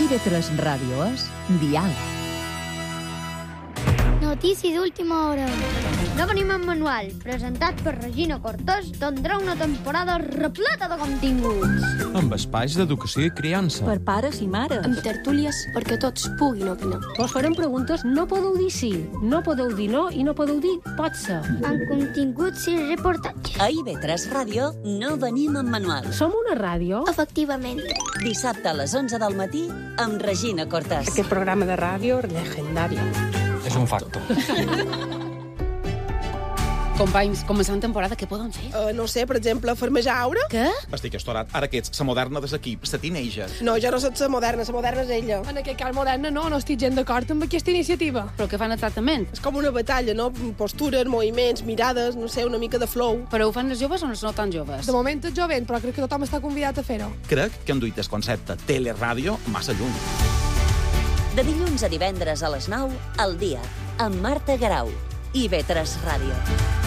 IB3 Ràdio és Diàleg. Notícia d'última hora. No venim en manual, presentat per Regina Cortés, tindrà una temporada repleta de continguts. Amb espais d'educació i criança. Per pares i mares. Amb tertúlies perquè tots puguin opinar. Vos farem preguntes, no podeu dir sí, no podeu dir no i no podeu dir pot ser. Amb continguts i reportatges. A IB3 Ràdio no venim en manual. Som una ràdio? Efectivament. Dissabte a les 11 del matí amb Regina Cortés. Aquest programa de ràdio legendari. És un facto. Companys, començant temporada, què podem fer? No sé, per exemple, farmejar aura? Què? Estic estorat. Ara que ets la moderna des aquí, la teenager. No, jo no soc la moderna és ella. En aquest cas moderna no estic gent d'acord amb aquesta iniciativa. Però què fan exactament? És com una batalla, no? Postures, moviments, mirades, no sé, una mica de flow. Però ho fan els joves o no tan joves? De moment és jovent, però crec que tothom està convidat a fer-ho. Crec que han duit el concepte teleràdio massa lluny. De dilluns a divendres a les 9, al dia, amb Marta Garau. IB3 Ràdio.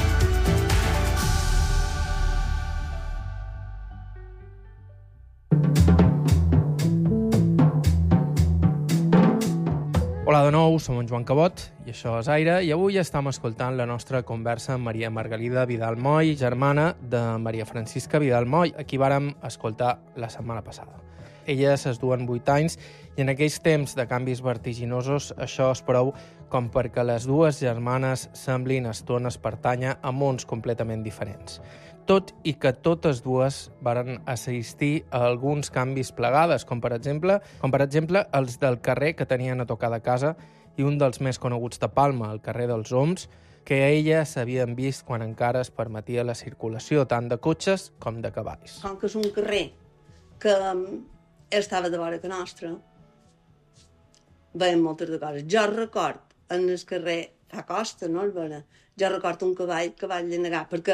Hola de nou, som en Joan Cabot i això és Aire i avui estem escoltant la nostra conversa amb Maria Margalida Vidal Moll, germana de Maria Francisca Vidal Moll, a qui vàrem escoltar la setmana passada. Elles es duen 8 anys i en aquells temps de canvis vertiginosos això és prou com perquè les dues germanes semblin a estones pertànyer a mons completament diferents. Tot i que totes dues varen assistir a alguns canvis plegades, com per exemple els del carrer que tenien a tocar de casa i un dels més coneguts de Palma, el carrer dels Oms, que a elles s'havien vist quan encara es permetia la circulació tant de cotxes com de cavalls. Com que és un carrer que estava de vora que nostra, veiem moltes de coses. Jo record en el carrer, fa costa, no, Albera? Jo record un cavall que vaig negar, perquè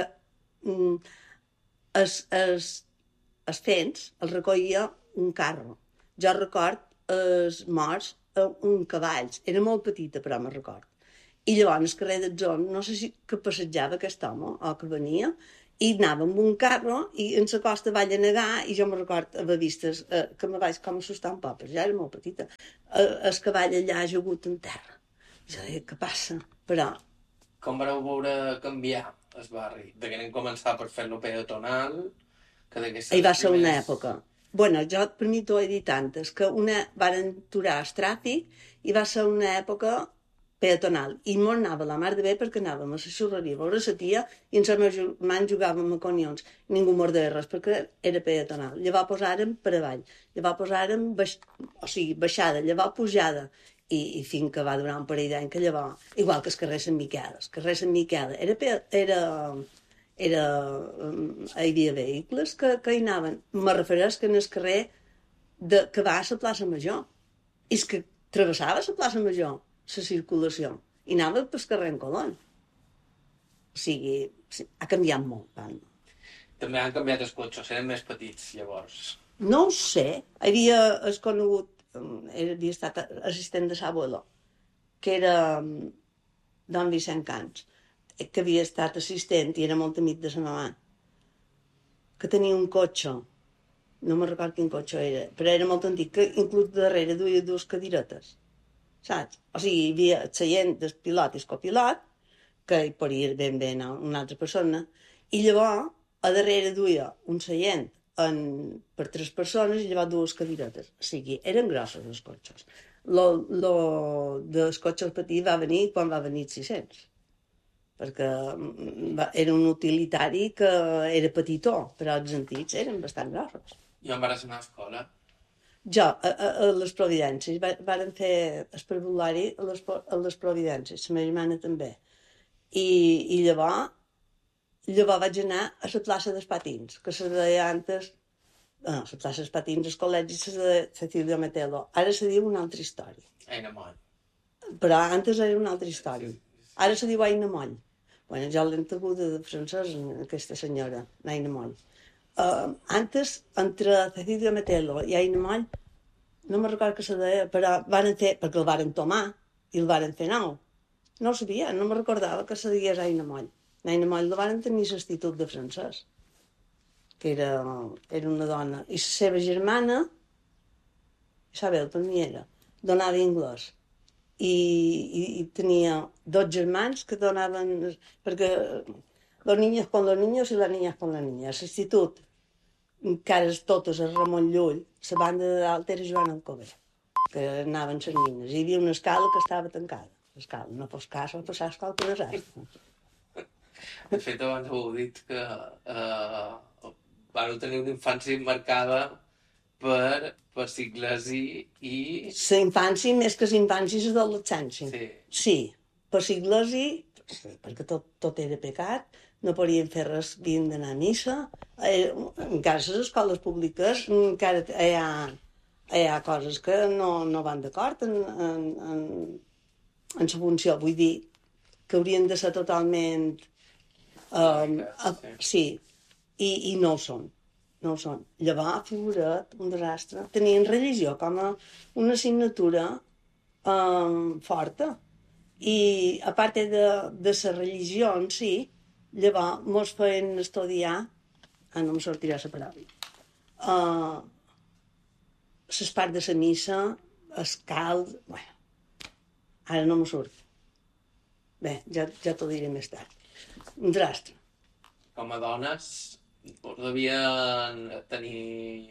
els fents els recollia un carro. Jo record els morts un cavalls. Era molt petita, però me'n record. I llavors, el carrer d'Atzon, no sé si que passejava aquest home o que venia, i anava amb un carro i en la costa vaig negar i jo me'n record haver vist que me vaig com assustar un poc, però ja era molt petita. El cavall allà ajagut en terra. Jo deia, què passa? Però... Com vareu veure canviar el barri? De que anem començar per fer-lo peatonal? Hi va ser una època. Bueno, jo per mi t'ho he dit antes, que varen aturar el tràfic i va ser una època peatonal. I molt anava la mar de bé perquè anàvem a la xurreria a veure la tia i els meus germans jugàvem a conions. Ningú mordeia res perquè era peatonal. Llavors posàrem per avall. Llavors posàrem baixada, llavors pujada. I fins que va durar un parell d'anys que llavors, igual que el carrer Sant Miquel. El carrer Sant Miquel hi havia vehicles que hi anaven. Me refereix que en el carrer que va a la plaça Major. És que travessava la plaça Major, la circulació, i anava pel carrer en Colón. O sigui, ha canviat molt. També han canviat els cotxes, eren més petits, llavors. No ho sé. Havia conegut, havia estat assistent de l'abuelo, que era don Vicent Cans, que havia estat assistent i era molt amic de sa mamà, que tenia un cotxe, no me'n record quin cotxe era, però era molt antic, que inclús darrere duia dues cadiretes, saps? O sigui, hi havia el seient del pilot i el copilot, que hi podia ben bé anar una altra persona, i llavors a darrere duia un seient per 3 persones i llavors 2 cadiretes. O sigui, eren grossos els cotxes. Dels cotxes petits va venir quan va venir 600, perquè era un utilitari que era petitó, però els antics eren bastant grossos. I on vas anar a escola? Jo, a les Providències. Varen fer el parvulari a les Providències, la meva germana també. I llavors vaig anar a la plaça dels Patins, que se deia antes... No, la plaça dels Patins, el col·legi se deia Cecilio Metelo. Ara se diu una altra història. Aina Moll. Però antes era una altra història. Ara se diu Aina Moll. Bueno, jo l'he enteguda de francès, aquesta senyora, Aina Moll. Antes, entre Cecilio Metelo i Aina Moll, no me'n record que se deia, però van fer, perquè el varen tomar i el varen fer nou. No ho sabia, no me'n recordava que se digués Aina Moll. Aina Moll la van tenir l'institut de francès, que era una dona. I la seva germana Isabel per mi era, donava anglès. I tenia 2 germans que donaven... Perquè los niños con los niños i les niñas con les niñas. A l'institut, encara totes a Ramon Llull, la banda de dalt era Joan Alcover, que anaven les nines. Hi havia una escala que estava tancada. L'escala, no fos cas, va passar qualque desastre. De fet, abans heu dit que vau tenir una infància marcada per sigles i... La infància, més que la infància, és l'adolescència. Sí, per sigles perquè tot era pecat, no podien fer res, havien d'anar a missa. Encara a les escoles públiques encara hi ha coses que no van d'acord en la funció. Vull dir que haurien de ser totalment... Sí, i no ho són. No ho són. Llavors, figurat, un desastre. Tenien religió com a una assignatura forta. I a part de la religió en si, llavors mos feien estudiar, no em sortirà la paraula, les parts de la missa, el cald... Bueno, ara no me surt. Bé, ja t'ho diré més tard. Un desastre. Com a dones, us devien tenir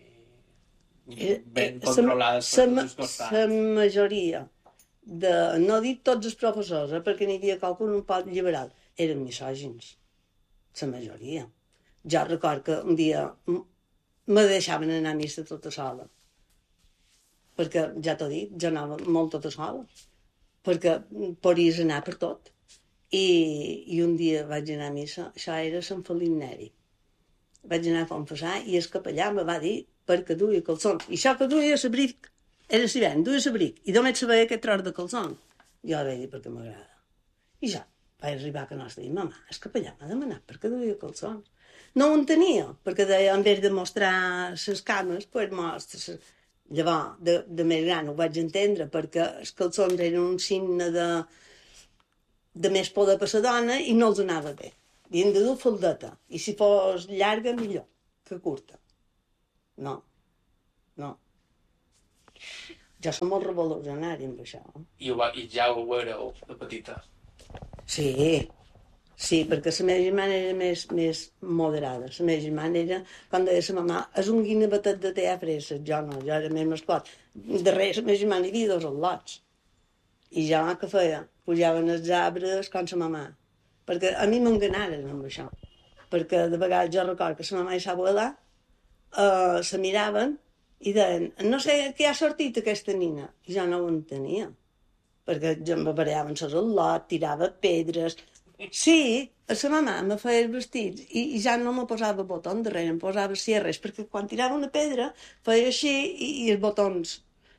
ben controlades per tots els costats. La majoria no dic tots els professors, perquè n'hi havia qualcun un poc liberal, eren misògins. La majoria. Jo record que un dia me deixaven anar a missa tota sola. Perquè, ja t'ho dic, jo anava molt tota sola. Perquè podies anar per tot. I un dia vaig anar a missa, això era Sant Felip Neri. Vaig anar a confessar i el capellà me va dir perquè duia calçons. I això que duia l'abric, era l'hivern, duia l'abric. I només sabia aquest tros de calçons. Jo vaig dir perquè m'agrada. I ja, vaig arribar a casa i mamà, el capellà m'ha demanat perquè duia calçons. No ho entenia, perquè deia, en vez de mostrar les cames, doncs mostra... Llavors, de més gran ho vaig entendre, perquè els calçons eren un signe de més poder per la dona i no els anava bé. Havien de dur faldeta, i si fos llarga, millor que curta. No. Jo som molt revolucionari amb això. I ja ho éreu de petita? Sí, perquè la meva germana era més moderada. La meva germana era, quan deia la mamà, és un guinebetet de te a freses. Jo no, jo era més mascot. Darrere la meva germana hi havia 2 al·lots. I jo què feia? Pujaven els arbres com la mamà. Perquè a mi m'enganaren amb això. Perquè de vegades jo record que la mamà i l'abuela se miraven i deien, no sé què ha sortit aquesta nina. I jo no ho entenia. Perquè jo em barallava amb els al·lots, tirava pedres... Sí, a la mamà me feia els vestits i ja no me posava botons darrere, em posava cierres, perquè quan tirava una pedra feia així i els botons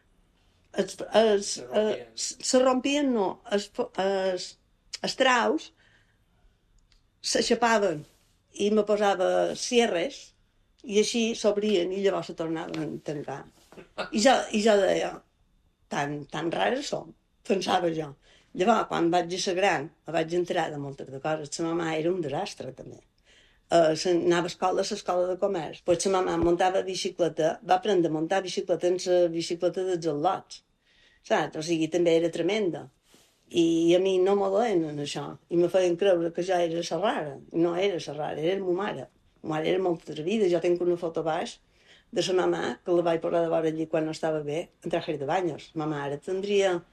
se rompien, no, els traus s'aixapaven i me posava cierres i així s'obrien i llavors se tornaven a tancar. I jo deia, tan rares som, pensava jo. Llavors, quan vaig ser gran, vaig entrar de moltes de coses. La mamà era un desastre, també. Anava a l'escola de comerç. Pues la mamà muntava bicicleta, va aprendre a muntar bicicleta en la bicicleta dels al·lots. Saps? O sigui, també era tremenda. I a mi no me doen en això. I me feien creure que jo era la rara. I no era la rara, era ma mare. Ma mare era molt atrevida. Jo tinc una foto baix de la mamà, que la vaig posar de vora allí quan no estava bé, en traje de baños. Ma mare tindria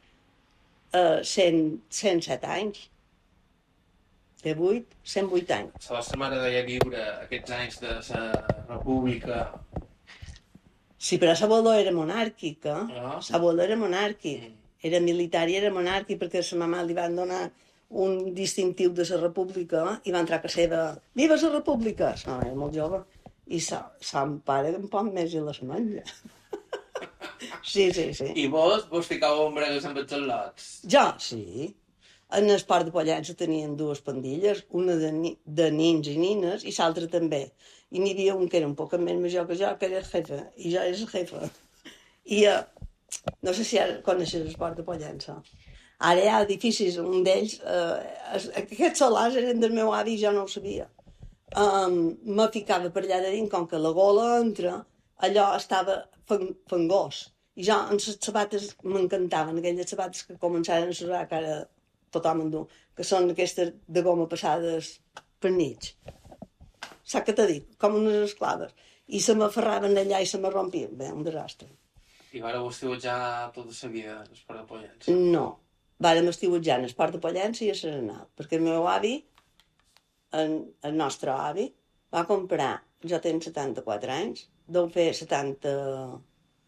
107 anys. De 108 anys. La vostra mare deia viure aquests anys de la república. Sí, però l'abuelo era monàrquica. L'abuelo era monàrquic. Era militar i era monàrquic perquè a la mamà li van donar un distintiu de la república i va entrar a casa seva. Viva la república! No, era molt jove. I son pare un poc més i la semanya. Sí. I vos ficàveu en bregues amb els al·lots? Jo, sí. En el Port de Pollença tenien 2 pandilles, una de nins i nines i l'altra també. I n'hi havia un que era un poc més major que jo, que era el jefe, i jo era el jefe. I no sé si ara coneixes el Port de Pollença. Ara hi ha edificis, un d'ells, aquests solars eren del meu avi i jo no ho sabia. Me ficava per allà de dins, com que la gola entra, allò estava fangós. I jo, en les sabates, m'encantaven, aquelles sabates que començaren a usar, que ara tothom en du, que són aquestes de goma passades per mig. Saps què t'he dit? Com unes esclaves. I se m'aferraven allà i se me rompien. Bé, un desastre. I vàreu estiuetjar tota la vida l'Esport de Pollença? No. Vàrem estiuetjar en l'Esport de Pollença i a Serenal. Perquè el meu avi, el nostre avi, va comprar, jo tenc 74 anys, deu fer 70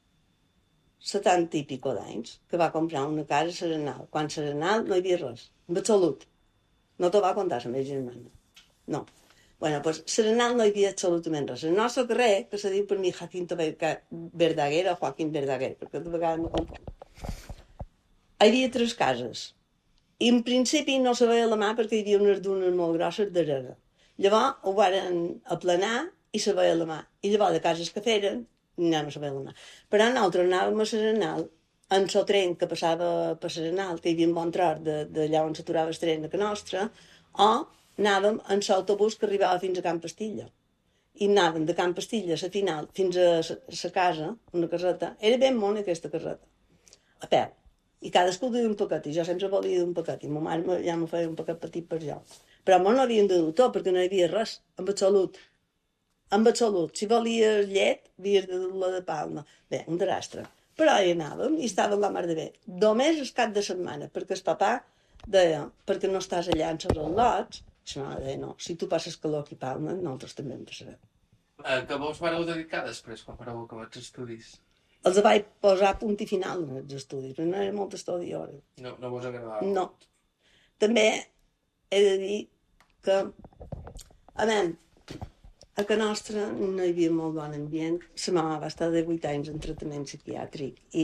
i pico d'anys, que va comprar una casa a Serenal. Quan a Serenal no hi havia res, en absolut. No t'ho va contar la meva germana. No. Bueno, pues Serenal no hi havia absolutament res. El nostre carrer, que se diu per mi Jacinto Verdaguer o Joaquín Verdaguer, perquè de vegades me confon. Hi havia 3 cases. I en principi no se veia la mà perquè hi havia unes dunes molt grosses darrere. Llavors ho varen aplanar i se veia la mà. I llavors de cases que feren, no se veia la mà. Però nosaltres anàvem a Serenal, en el tren que passava per Serenal, que hi havia un bon tros d'allà on s'aturava el tren a que nostra, o anàvem en l'autobús que arribava fins a Can Pastilla. I anàvem de Can Pastilla a la final fins a la casa, una caseta. Era ben mona aquesta caseta. A peu. I cadascú duia un paquet. I jo sempre volia d'un paquet. I ma mare ja me feia un paquet petit per jo. Però no n'havien de dur tot, perquè no hi havia res. En absolut. En absolut. Si volies llet, havies de dur-la de palma. Bé, un desastre. Però hi anàvem i estava la mar de bé. Només el cap de setmana, perquè el papà deia, perquè no estàs allà en els lots, la mare deia, no, si tu passes calor aquí a Palma, nosaltres també en passarem. Què vos vareu dedicar després, quan vareu acabar els estudis? Els vaig posar punt i final en els estudis, però no era molt estudi hora. No vos agradava? No. També he de dir que, a veure, a Can Nostra no hi havia molt bon ambient. La mama va estar de 8 anys en tractament psiquiàtric i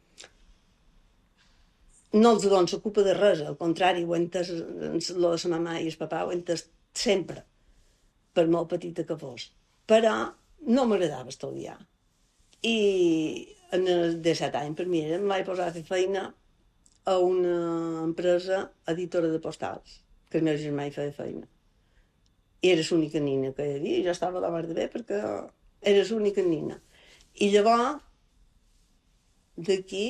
no els dono la culpa de res, al contrari, ho he entès, la mama i el papà ho he entès sempre, per molt petita que fos. Però no m'agradava estudiar. I en els 17 anys, per mi, em vaig posar a fer feina a una empresa editora de postals, que el meu germà hi feia feina. I era l'única nina que hi havia, i jo estava a la mar de bé perquè era l'única nina. I llavors, d'aquí,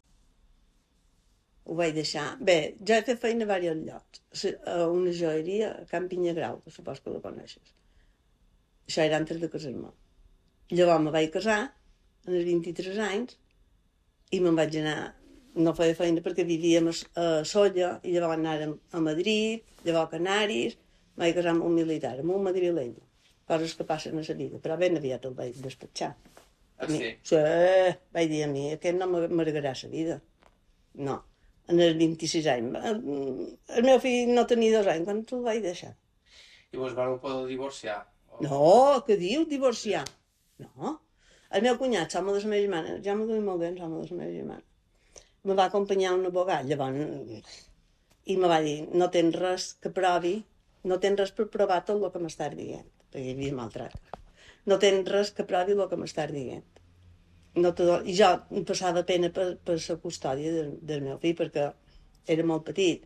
ho vaig deixar. Bé, jo he fet feina a diversos llocs. A una joieria a Can Pinyagrau, que supos que la coneixes. Això era antes de casar-me. Llavors me vaig casar, als 23 anys, i me'n vaig anar. No feia feina perquè vivíem a Solla, i llavors anàrem a Madrid, llavors a Canaris, me vaig casar amb un militar, amb un madrileny. Coses que passen a la vida, però ben aviat el vaig despatxar. Sí? Sí, vaig dir a mi, aquest no m'amargarà la vida. No. En els 26 anys. El meu fill no tenia 2 anys, quan el vaig deixar. I vos vareu poder divorciar? No, què diu, divorciar? No. El meu cunyat, l'home de la meva germana, ja m'ho duia molt bé, l'home de la meva germana, me va acompanyar un abogat, llavors, i me va dir, no tens res que provi, no tens res per provar tot el que m'estàs dient, perquè hi havia maltrat. No tens res que provi el que m'estàs dient. No I jo em passava pena per la custòdia del meu fill, perquè era molt petit.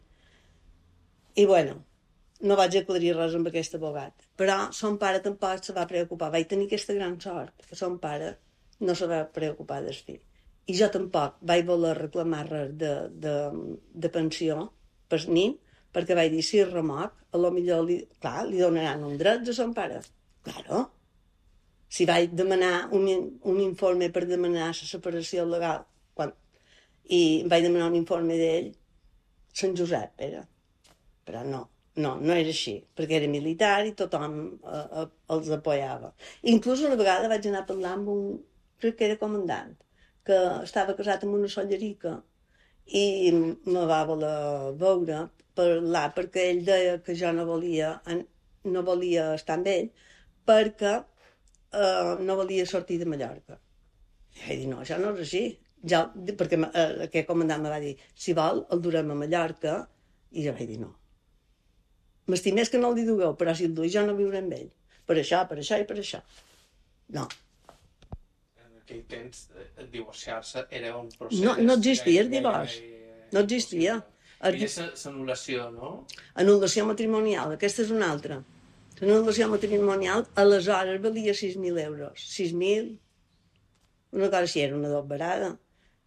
I bueno, no vaig acudir res amb aquest abogat. Però son pare tampoc se va preocupar. Vaig tenir aquesta gran sort, que son pare no se va preocupar del fill. I jo tampoc vaig voler reclamar res de pensió per nin, perquè vaig dir, si és remot, potser li donaran un dret a son pare. Claro. Si vaig demanar un informe per demanar la separació legal, i vaig demanar un informe d'ell, Sant Josep era. Però no era així, perquè era militar i tothom els apoyava. Inclús una vegada vaig anar a parlar amb crec que era comandant, que estava casat amb una sollerica i me va voler veure, parlar, perquè ell deia que jo no volia estar amb ell, perquè no volia sortir de Mallorca. I vaig dir, no, això no és així. Perquè aquest comandant me va dir, si vol, el durem a Mallorca, i jo vaig dir, no. M'estim més que no el dugueu, però si el duc jo no viuré amb ell. Per això i per això. No. En aquell temps, divorciar-se era un procés... No existia el divorci. No existia. I és l'anul·lació, no? Anul·lació matrimonial, aquesta és una altra. L'anul·lació matrimonial aleshores valia 6.000 euros. 6.000, una cosa així, era una dobarada.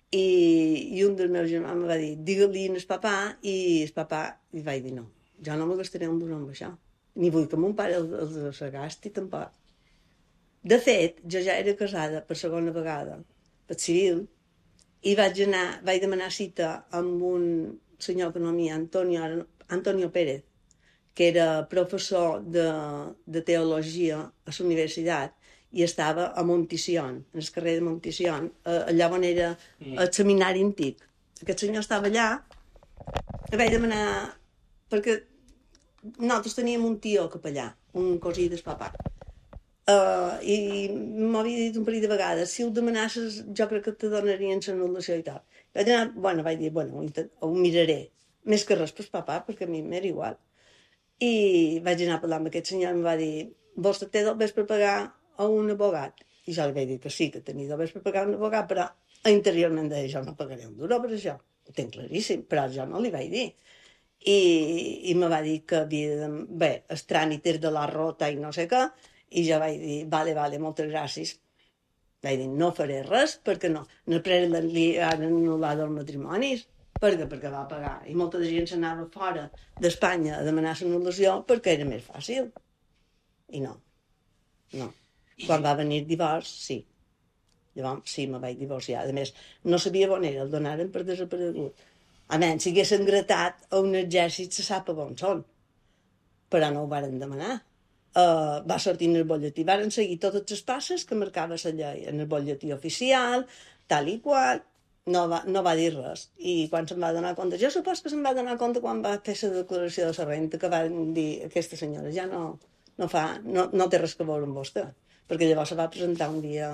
I un dels meus germans em va dir, digue-li al papà, i el papà li vaig dir, no, jo no me gastaré un duro amb això. Ni vull que mon pare els gasti, tampoc. De fet, jo ja era casada per segona vegada, per civil, i vaig demanar cita amb un senyor d'economia, Antonio Pérez, que era professor de teologia a la universitat i estava a Montisión, en el carrer de Montisión, allà on era el seminari antic. Aquest senyor estava allà, i vaig demanar, perquè nosaltres teníem un tio capellà, un cosí del papà, i m'havia dit un parell de vegades, si ho demanasses jo crec que te donarien l'anul·lació i tal. Vaig dir, ho miraré, més que res per papà, perquè a mi m'era igual. I vaig anar a parlar amb aquest senyor i em va dir, vostè té dobbers per pagar a un abogat? I jo li vaig dir que sí, que tenia dobbers per pagar a un abogat, però interiorment deia, jo no pagaré un duro per això, ho tinc claríssim, però jo no li vaig dir. I me va dir que havia de... Bé, el tràmit era de la rota i no sé què, i jo vaig dir, vale, moltes gràcies. Vaig dir, no faré res, perquè no. No li han anul·lat els matrimonis, perquè va pagar. I molta gent s'anava fora d'Espanya a demanar l'anul·lació perquè era més fàcil. I no. Quan va venir divorç, sí. Llavors, sí, me vaig divorciar. A més, no sabia on era, el donaren per desaparegut. A menys, si haguessin gratat a un exèrcit, se sap on són. Però no ho varen demanar. Va sortir en el bolletí. Varen seguir totes les passes que marcava la llei en el bolletí oficial, tal i qual. No va dir res. I quan se'n va donar compte, jo supos que se'n va donar compte quan va fer la declaració de la renta, que van dir, aquesta senyora ja no té res que veure amb vostè. Perquè llavors se va presentar un dia...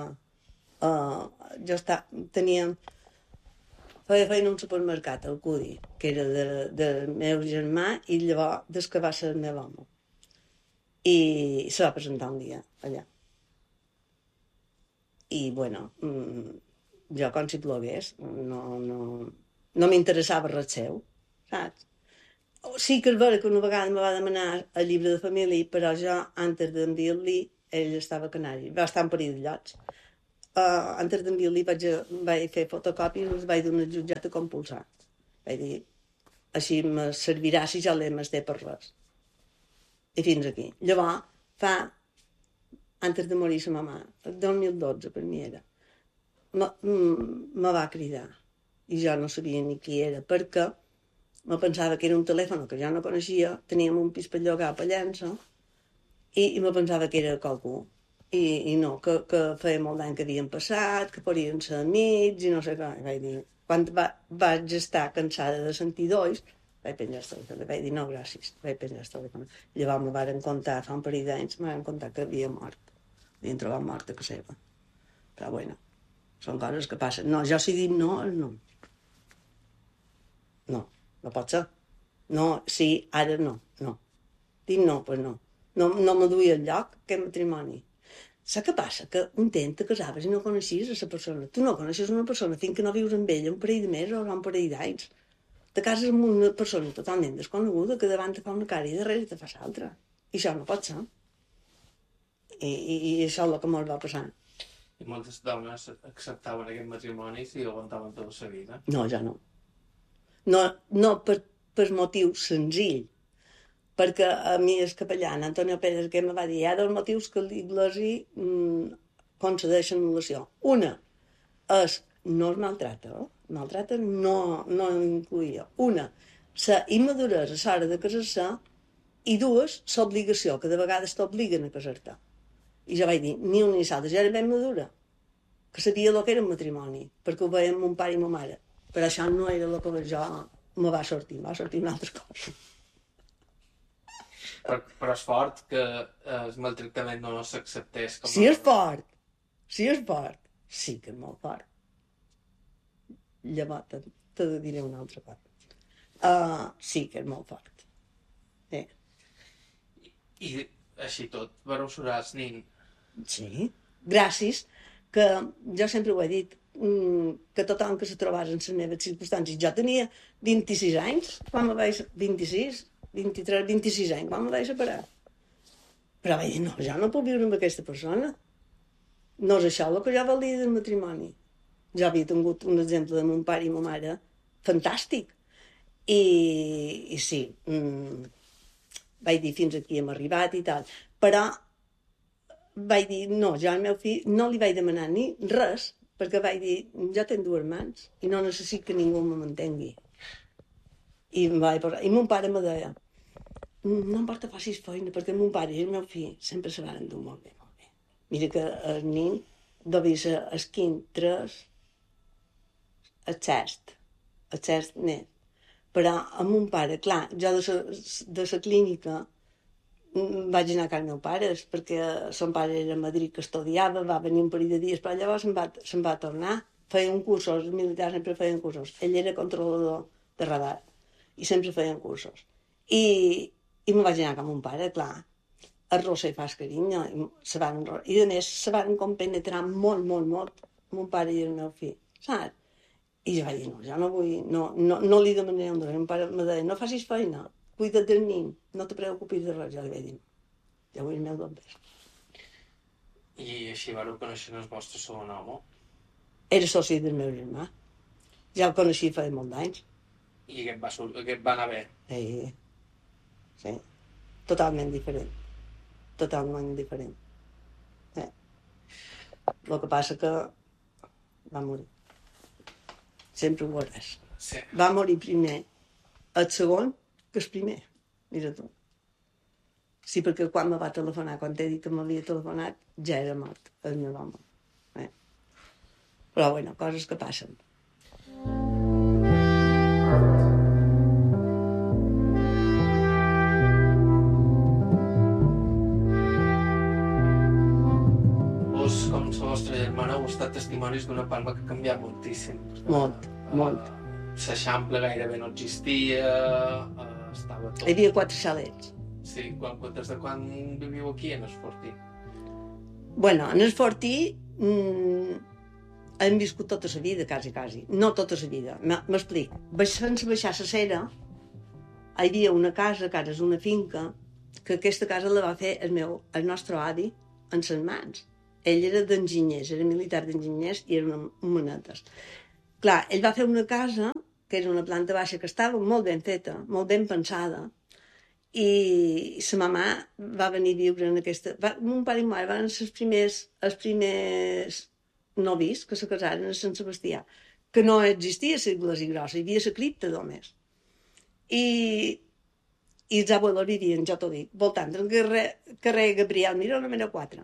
feia feina un supermercat, al Cudi, que era del meu germà i llavors des que va ser el meu home. I se va presentar un dia allà. I, jo com si plogués, no m'interessava res seu, saps? Sí que és vera que una vegada me va demanar el llibre de família, però jo, antes d'enviar-li, ell estava a Canari, va estar en perill de llots. Antes d'enviar-li vaig fer fotocòpies i els vaig donar al jutjat a compulsar. Vaig dir, així me servirà si jo l'he més per res. I fins aquí. Llavors, antes de morir sa mamà, el 2012 per mi era, me va cridar i jo no sabia ni qui era perquè me pensava que era un telèfon que jo no coneixia, teníem un pis per llogar a Pollença i me pensava que era qualcú i no, que feia molt d'any que havien passat, que podien ser amics i no sé què. Vaig dir, quan vaig estar cansada de sentir dolls, vaig penjar el telèfon, vaig dir no gràcies, vaig penjar el telèfon. Llavors me varen contar, fa un parell d'anys, me varen contar que havia mort, havien trobat mort a casa seva. Però són coses que passen. No, jo si dic no, és no. No pot ser. No, sí, ara no. Dic no, doncs no. No me duia enlloc, aquest matrimoni. Saps què passa? Que un temps te casaves i no coneixies a la persona. Tu no coneixes una persona fins que no vius amb ella un parell de mesos o un parell d'anys. Te cases amb una persona totalment desconeguda que davant te fa una cara i darrere te fa l'altra. I això no pot ser. I això és el que molt va passar. I moltes dones acceptaven aquest matrimoni si aguantaven tota la vida? No, ja no. No per motiu senzill. Perquè a mi el capellà, Antonio Pérez, que me va dir, hi ha dos motius que l'Iglesi concedeix anul·lació. Una és no es maltrata, maltrata no incluïa. Una, la immaduresa a l'hora de casar-se, i dues, l'obligació, que de vegades t'obliguen a casar-te. I jo vaig dir, ni una ni l'altra, jo era ben madura, que sabia el que era un matrimoni, perquè ho veia amb mon pare i ma mare. Però això no era el que jo me va sortir una altra cosa. Però és fort que el maltractament no s'acceptés com a... Si és fort, sí que és molt fort. Llavors te diré una altra cosa. Sí que és molt fort. I així tot, vareu surar el nin? Sí, gràcies, que jo sempre ho he dit, que tothom que se trobés en les meves circumstàncies. Jo tenia 26 anys, quan me vaig... 26 anys, quan me vaig separar. Però vaig dir, no, jo no puc viure amb aquesta persona. No és això el que jo volia del matrimoni. Jo havia tingut un exemple de mon pare i ma mare fantàstic. I sí, vaig dir fins aquí hem arribat i tal. Però vaig dir, no, jo al meu fill no li vaig demanar ni res, perquè vaig dir, jo tinc 2 mans i no necessito que ningú me mantengui. I mon pare me deia, no em porta facis feina, perquè mon pare i el meu fill sempre se van dur molt bé, molt bé. Mira que el nin devia ser el quint 3, el xest net. Però amb mon pare, clar, jo de la clínica vaig anar a casa meu pare, perquè son pare era a Madrid que estudiava, va venir un parell de dies, però llavors se'n va tornar. Feien cursos, els militars sempre feien cursos. Ell era controlador de radar i sempre feien cursos. I me'n vaig anar a casa mon pare, clar, a Rosa i fas carinyo, i a més se van compenetrar molt, molt, molt, mon pare i el meu fill, saps? I jo vaig dir, no, jo no vull, no li demanaré un dret. Mon pare me deia, no facis feina, cuida't del nin, no te preocupis de res. Jo li vaig dir, jo vull el meu dobbers. I així vareu conèixer el vostre segon home? Era soci del meu germà. Ja el coneixia fa molt d'anys. I aquest va anar bé? Sí. Totalment diferent. Totalment diferent. El que passa que va morir. Sempre ho veuràs. Sí. Va morir primer el segon que el primer. Mira tu. Sí, perquè quan me va telefonar, quan t'he dit que m'havia telefonat, ja era mort el meu home. Però, bueno, coses que passen. Vos, com la vostra germana, heu estat testimonis d'una Palma que ha canviat moltíssim. Molt. L'Eixample gairebé no existia, estava tot... Hi havia 4 xalets. Sí, des de quan viviu aquí, en el Fortí? Bueno, en el Fortí hem viscut tota la vida, quasi. No tota la vida, m'explic. Sense baixar la cera, hi havia una casa, que ara és una finca, que aquesta casa la va fer el nostre avi en les mans. Ell era d'enginyers, era militar d'enginyers i eren manetes. Clar, ell va fer una casa, que era una planta baixa, que estava molt ben feta, molt ben pensada, i sa mamà va venir a viure en aquesta... Mon pare i mare van ser els primers novis que se casaren a Sant Sebastià, que no existia l'església grossa, hi havia la cripta només. I els abuelos vivien, jo t'ho dic, voltant del carrer Gabriel Miró, número 4.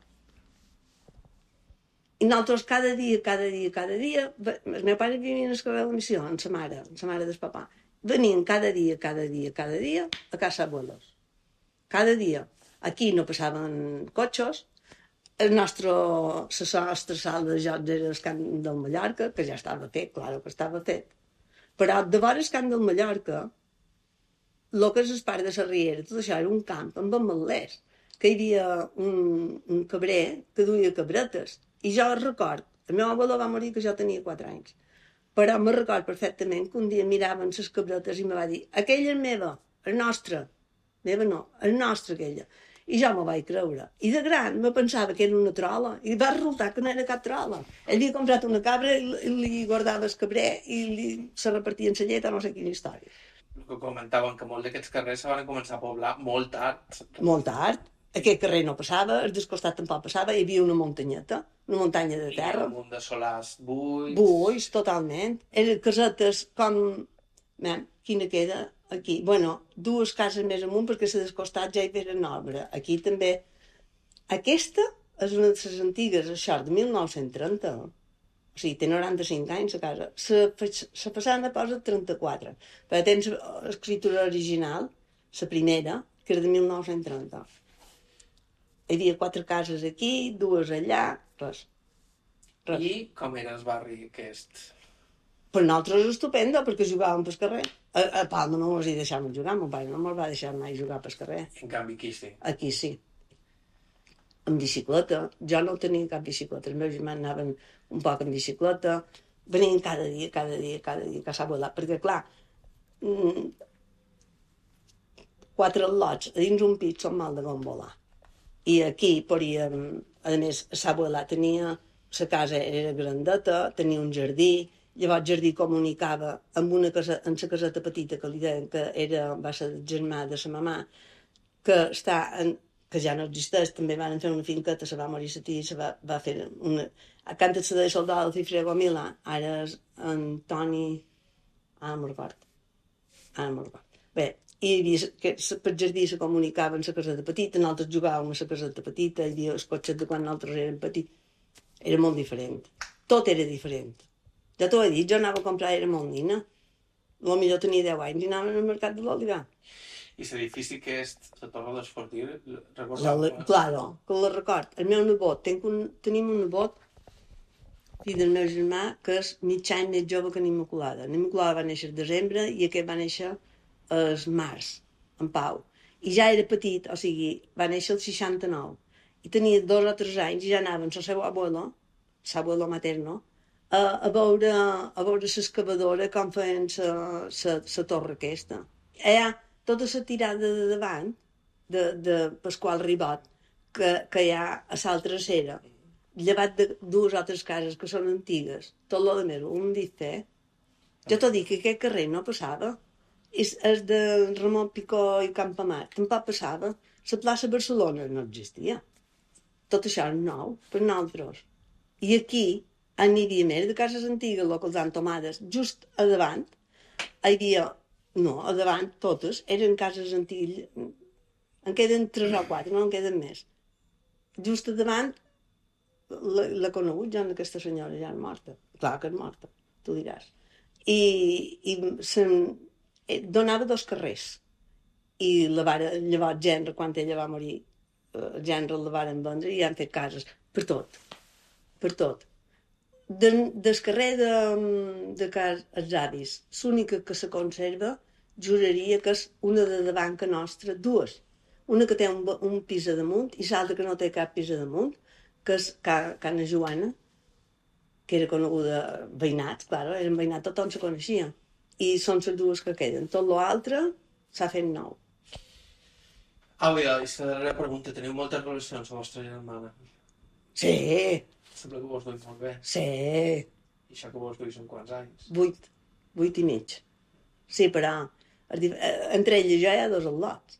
I nosaltres cada dia, el meu pare vivia en el carrer de la Missió, amb sa mare del papà. Venien cada dia a casa abuelos. Cada dia. Aquí no passaven cotxes. La nostra sala de jocs era el camp del Mallorca, que ja estava fet, clar que estava fet. Però de vora el camp del Mallorca, el que és el parc de la Riera, tot això era un camp amb ametllers, que hi havia un cabrer que duia cabretes. I jo record, el meu abuelo va morir que jo tenia 4 anys. Però me record perfectament que un dia miraven les cabretes i me va dir aquella és meva, el nostre. Meva no, el nostre aquella. I jo me vaig creure. I de gran me pensava que era una trola i va resultar que no era cap trola. Ell havia comprat una cabra i li guardava el cabrer i se repartia en la llet o no sé quina història. El que comentaven que molts d'aquests carrers se van començar a poblar molt tard. Molt tard. Aquest carrer no passava, el del costat tampoc passava, hi havia una muntanyeta, una muntanya de terra. I un munt de solars buits. Buits, totalment. Eren casetes com... Quina queda aquí? Bueno, 2 cases més amunt perquè a del costat ja hi feren obra. Aquí també. Aquesta és una de les antigues, això, de 1930. O sigui, té 95 anys a casa. La façana posa 34. Però tens l'escriptura original, la primera, que era de 1930. Hi havia 4 cases aquí, 2 allà, res. I com era el barri aquest? Per nosaltres és estupendo, perquè jugàvem pel carrer. A Palma no ens hi deixàvem jugar, mon pare no me'l va deixar mai jugar pel carrer. En canvi, aquí sí. Aquí sí. Amb bicicleta. Jo no tenia cap bicicleta. Els meus germans anaven un poc amb bicicleta. Venien cada dia a casa abuela. Perquè, clar, 4 lots a dins un pis són mal de gombolar. I aquí podíem... A més, sa abuela tenia la casa era grandeta, tenia un jardí, llavors el jardí comunicava amb la caseta petita que li deien que va ser el germà de la mamà, que ja no existeix, també van fer una finqueta, se va morir la tia, se va fer una... A Canta de Soldado del Cifrego Milà, ara és Antoni... me'n record. Bé, hi havia que per jardí se comunicava amb la caseta petita, nosaltres jugàvem a la caseta petita, hi havia els cotxes de quan nosaltres érem petits. Era molt diferent. Tot era diferent. Ja t'ho he dit, jo anava a comprar, era molt nina. Potser tenia 10 anys i anava al mercat de l'Olivar. I l'edifici que és la Torre d'Esfortir, Claro, que la record. El meu nebot, tenim un nebot, fill del meu germà, que és mig any més jove que l'Immaculada. L'Immaculada va néixer al desembre i aquest va néixer al març, en Pau. I ja era petit, o sigui, va néixer el 69. I tenia 2 o 3 anys i ja anaven el seu abuelo materno, a veure l'excavadora com feien la torre aquesta. Hi ha tota la tirada de davant de Pasqual Ribot que hi ha a l'altra acera, llevat de 2 o 3 cases que són antigues, tot lo de més, un dit fer. Jo t'ho dic que aquest carrer no passava. És de Ramon Picó i Campamar, tampoc passava. La plaça Barcelona no existia. Tot això és nou per nosaltres. I aquí n'hi havia més de cases antigues, el que els han tomades, just a davant. Hi havia... No, a davant totes eren cases antigues. En queden 3 o 4, no en queden més. Just a davant l'he conegut, ja aquesta senyora ja és morta. Clar que és morta, tu diràs. I donava 2 carrers. I llavors gendre, quan ella va morir, el gendre la varen vendre i han fet cases. Per tot. Del carrer de els avis, l'única que se conserva, juraria que és una de davant que nostra, 2. Una que té un pis a damunt i l'altra que no té cap pis a damunt, que és Cana Joana, que era coneguda veïnats, clar, eren veïnats, tothom se coneixia. I són les 2 que queden. Tot l'altre s'ha fet nou. I la darrera pregunta. Teniu moltes relacions amb la vostra germana? Sí. Sembla que vos duis molt bé. Sí. I això que vos duis en quants anys? 8 i mig. Sí, però entre ell i jo hi ha 2 al·lots.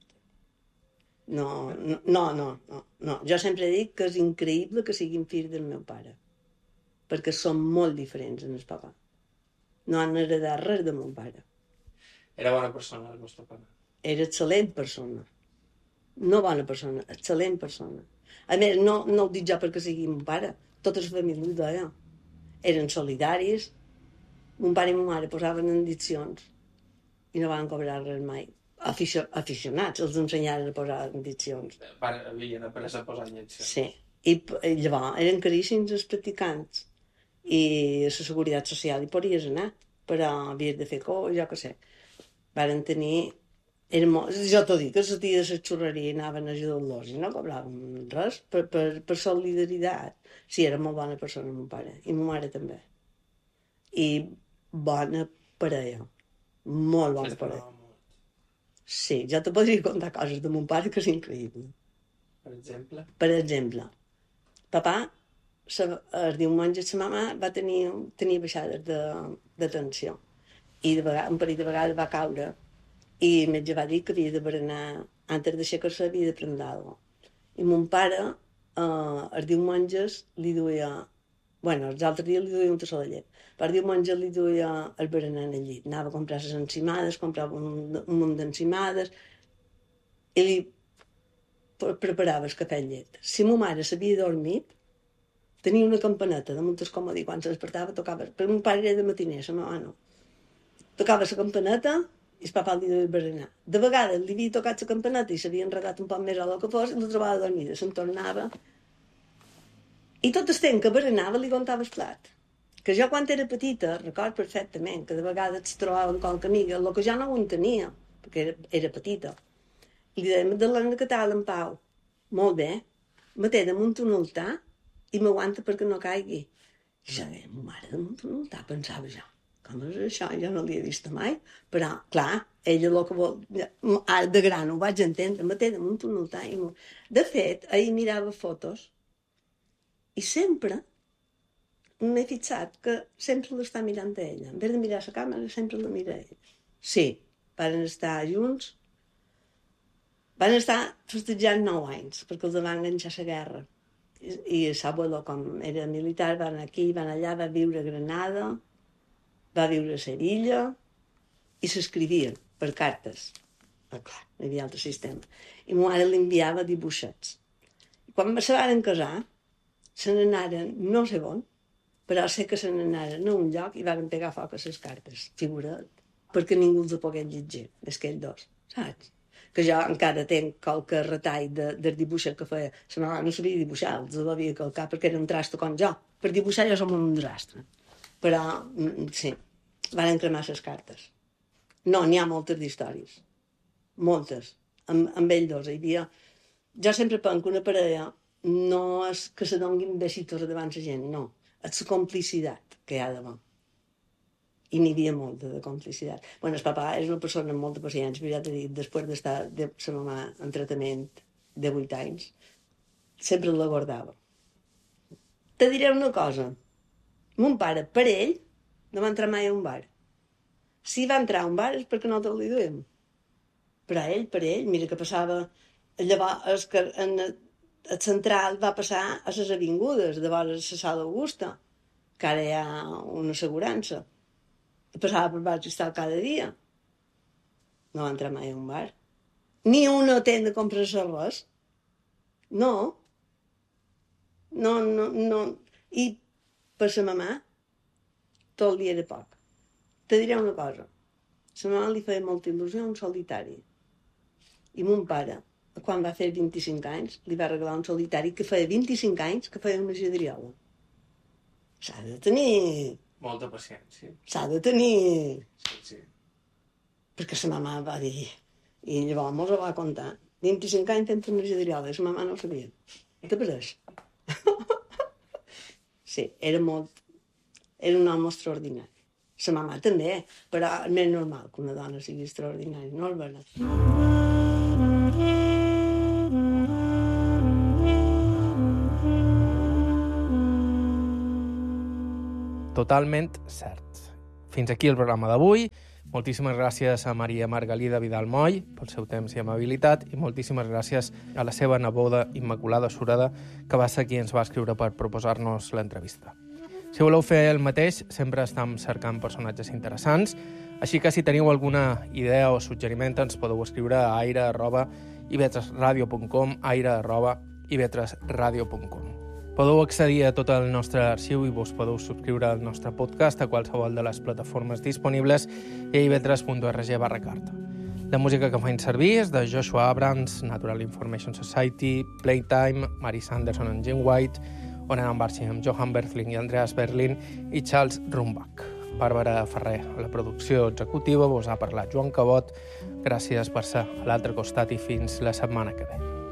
No. Jo sempre dic que és increïble que siguin fills del meu pare, perquè són molt diferents en el papa. No han heredat res de mon pare. Era bona persona, el vostre pare? Era excel·lent persona. No bona persona, excel·lent persona. A més, no ho dic jo perquè sigui mon pare, tota la família ho deia. Eren solidaris, mon pare i mon mare posaven en diccions i no van cobrar res mai. Aficionats, els ensenyaren a posar en diccions. Havien après a posar en diccions. Sí, i llavors eren caríssims els practicants i a la Seguretat Social hi podries anar, però havies de fer jo què sé. Varen tenir... Jo t'ho dic, que la tia de la xurreria anaven a ajudar-los i no cobraven res per solidaritat. Sí, era molt bona persona, mon pare, i mon mare també. I bona parella, molt bona parella. Sí, jo te podria contar coses de mon pare que és increïble. Per exemple? Per exemple, papà, els diumenges sa mamà va tenir baixades de tensió i un parell de vegades va caure i el metge va dir que havia de berenar, antes d'aixecar-se havia de prendre alguna cosa. I mon pare, els diumenges li duia, els altres dies li duia un tassó de llet, però els diumenges li duia el berenar en el llit. Anava a comprar les encimades, comprava un munt d'encimades i li preparava el cafè amb llet. Si ma mare s'havia dormit, tenia una campaneta damunt el comodí, quan se despertava tocava, però mon pare era de matiner, la meva no. Tocava la campaneta i el papà li duia berenar. De vegades li havia tocat la campaneta i s'havia enredat un poc més o el que fos i la trobava dormida, se'n tornava. I tot el temps que berenava li contava el plat. Que jo quan era petita, record perfectament, que de vegades es trobava amb qualque amiga, el que jo no ho entenia, perquè era petita. I li deia, Magdalena, què tal, en Pau? Molt bé, me té damunt un altar i m'aguanta perquè no caigui. I jo deia, mare, damunt un altar, pensava jo. Com és això? Jo no l'he vist mai, però, clar, ella el que vol... Ara, de gran, ho vaig entendre, me té damunt un altar. De fet, ahir mirava fotos i sempre m'he fixat que sempre l'està mirant a ella. En vez de mirar la càmera, sempre la mira a ella. Sí, van estar junts. Van estar festejant 9 anys, perquè els van enganxar a la guerra. I l'abuelo, com era militar, va anar aquí, va anar allà, va viure a Granada, va viure a Sevilla, i s'escrivien per cartes. Però clar, no hi havia altre sistema. I ma mare li enviava dibuixets. I quan se van casar, se n'anaren no sé on, però sé que se n'anaren a un lloc i van pegar foc a les cartes, figura't, perquè ningú els pogués llegir, és que ells dos, saps? Que jo encara tenc qualque retall del dibuixet que feia. La mama no sabia dibuixar, els devia calcar perquè era un trasto com jo. Per dibuixar jo som un desastre. Però, sí, van cremar les cartes. No, n'hi ha moltes d'històries. Moltes. Amb ells dos hi havia... Jo sempre penso que una parella no és que se donguin besitos davant la gent, no. És la complicitat que hi ha davant. I n'hi havia molta de complicitat. Bueno, el papà és una persona amb molta paciència, però ja t'he dit, després d'estar de la mamà en tractament de 8 anys, sempre la guardava. Te diré una cosa. Mon pare, per ell, no va entrar mai a un bar. Si va entrar a un bar és perquè no te'l duem. Però ell, per ell, mira que passava... Llavors, el central va passar a les avingudes, de vora la Sala Augusta, que ara hi ha una assegurança. Passava per bar Cristal cada dia. No va entrar mai a un bar. Ni una tenda a comprar-se res. No. No. I per sa mamà, tot el dia era poc. Te diré una cosa. Sa mamà li feia molta il·lusió un solitari. I mon pare, quan va fer 25 anys, li va regalar un solitari que feia 25 anys que feia una gedriola. S'ha de tenir... Molta paciència. S'ha de tenir... Sí. Perquè sa mamà va dir... I llavors mos ho va contar. 25 anys fent una gedriola, i sa mamà no ho sabia. Te pareix? Sí, era molt... Era un home extraordinari. Sa mamà també, però és més normal que una dona sigui extraordinària, no és veritat? Totalment cert. Fins aquí el programa d'avui. Moltíssimes gràcies a Maria Margalida Vidal Moll pel seu temps i amabilitat i moltíssimes gràcies a la seva neboda Immaculada Sureda, que va ser qui ens va escriure per proposar-nos l'entrevista. Si voleu fer el mateix, sempre estem cercant personatges interessants, així que si teniu alguna idea o suggeriment ens podeu escriure a aire@ivetresradio.com, aire@ivetresradio.com. Podeu accedir a tot el nostre arxiu i vos podeu subscriure al nostre podcast a qualsevol de les plataformes disponibles i a ivetres.org/carta. La música que faig servir és de Joshua Abrams, Natural Information Society, Playtime, Mary Sanderson and Jim White, Oren Ambarchi amb Johan Berthling i Andreas Berlin i Charles Rumbach. Bàrbara Ferrer, a la producció executiva, vos ha parlat Joan Cabot. Gràcies per ser a l'altre costat i fins la setmana que ve.